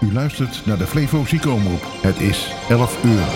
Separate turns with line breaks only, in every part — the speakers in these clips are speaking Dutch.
U luistert naar de Flevo Ziekenomroep. Het is 11 uur.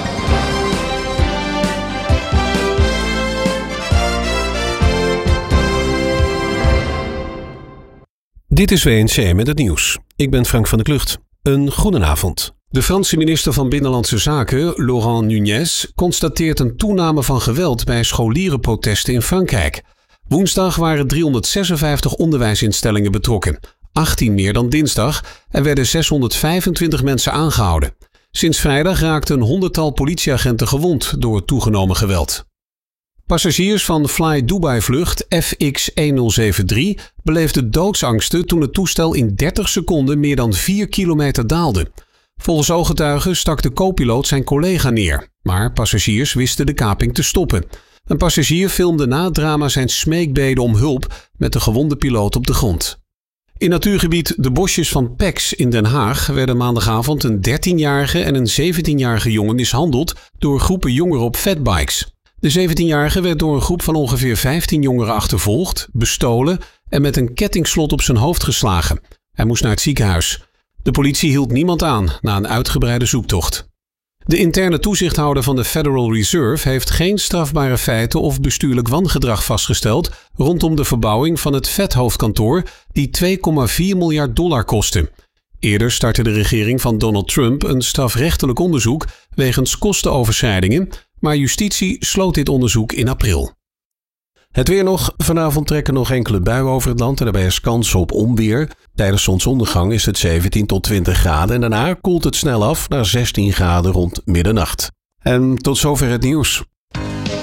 Dit is WNC met het nieuws. Ik ben Frank van der Klucht. Een goedenavond. De Franse minister van Binnenlandse Zaken, Laurent Nunez, constateert een toename van geweld bij scholierenprotesten in Frankrijk. Woensdag waren 356 onderwijsinstellingen betrokken, 18 meer dan dinsdag, en werden 625 mensen aangehouden. Sinds vrijdag raakten een 100-tal politieagenten gewond door toegenomen geweld. Passagiers van Fly Dubai-vlucht FX1073 beleefden doodsangsten toen het toestel in 30 seconden meer dan 4 kilometer daalde. Volgens ooggetuigen stak de co-piloot zijn collega neer, maar passagiers wisten de kaping te stoppen. Een passagier filmde na het drama zijn smeekbeden om hulp met de gewonde piloot op de grond. In natuurgebied De Bosjes van Pex in Den Haag werden maandagavond een 13-jarige en een 17-jarige jongen mishandeld door groepen jongeren op fatbikes. De 17-jarige werd door een groep van ongeveer 15 jongeren achtervolgd, bestolen en met een kettingslot op zijn hoofd geslagen. Hij moest naar het ziekenhuis. De politie hield niemand aan na een uitgebreide zoektocht. De interne toezichthouder van de Federal Reserve heeft geen strafbare feiten of bestuurlijk wangedrag vastgesteld rondom de verbouwing van het Fed-hoofdkantoor die $2,4 miljard kostte. Eerder startte de regering van Donald Trump een strafrechtelijk onderzoek wegens kostenoverschrijdingen, maar justitie sloot dit onderzoek in april. Het weer nog. Vanavond trekken nog enkele buien over het land en daarbij is kans op onweer. Tijdens zonsondergang is het 17 tot 20 graden en daarna koelt het snel af naar 16 graden rond middernacht. En tot zover het nieuws.